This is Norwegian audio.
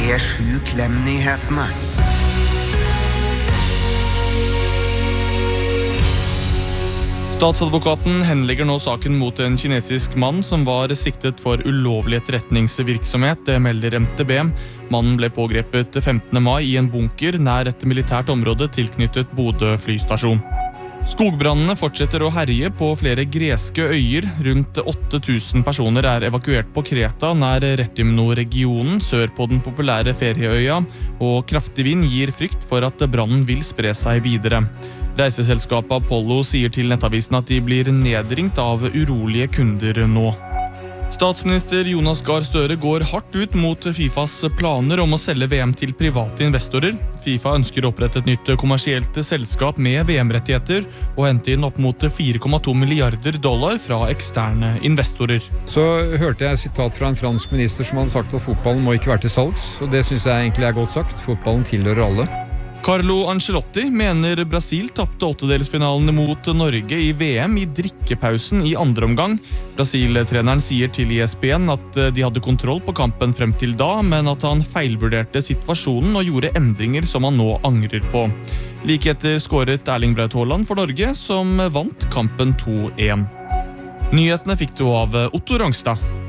P7 Klem-nyhetene. Statsadvokaten henlegger nå saken mot en kinesisk mann som var siktet for ulovlig etterretningsvirksomhet, det melder MTB. Mannen ble pågrepet 15. mai i en bunker nær et militært område tilknyttet Bodø flystasjon. Skogbrannene fortsetter å herje på flere greske øyer. Rundt 8000 personer er evakuert på Kreta nær Rethymno-regionen sør på den populære ferieøya, og kraftig vind gir frykt for at brannen vil spre seg videre. Reiseselskapet Apollo sier til Nettavisen at de blir nedringt av urolige kunder nå. Statsminister Jonas Gahr Støre går hardt ut mot FIFAs planer om å selge VM til private investorer. FIFA ønsker å opprette et nytt kommersielt selskap med VM-rettigheter og hente inn opp mot $4,2 milliarder fra eksterne investorer. Så hørte jeg sitat fra en fransk minister som hadde sagt at fotballen må ikke være til salgs, og det synes jeg egentlig er godt sagt. Fotballen tilhører alle. Carlo Ancelotti mener Brasil tapte åttedelsfinalen mot Norge i VM i drikkepausen i andre omgang. Brasil-treneren sier til ESPN at de hadde kontroll på kampen frem til da, men at han feilvurderte situasjonen og gjorde endringer som han nå angrer på. Like etter skåret Erling Braut Haaland for Norge, som vant kampen 2-1. Nyhetene fikk du av Otto Rangstad.